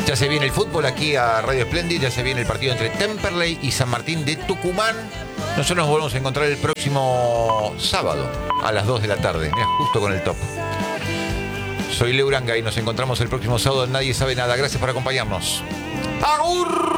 Ya se viene el fútbol aquí a Radio Splendid, ya se viene el partido entre Temperley y San Martín de Tucumán. Nosotros nos volvemos a encontrar el próximo sábado a las 2 de la tarde, mira, justo con el top. Soy Leo Uranga y nos encontramos el próximo sábado en Nadie Sabe Nada. Gracias por acompañarnos. ¡Agur!